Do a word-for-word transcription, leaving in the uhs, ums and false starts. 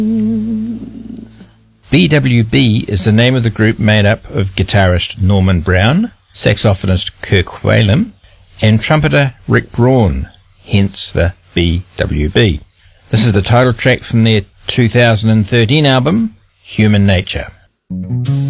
B W B is the name of the group made up of guitarist Norman Brown, saxophonist Kirk Whalum, and trumpeter Rick Braun, hence the B W B. This is the title track from their two thousand thirteen album, Human Nature.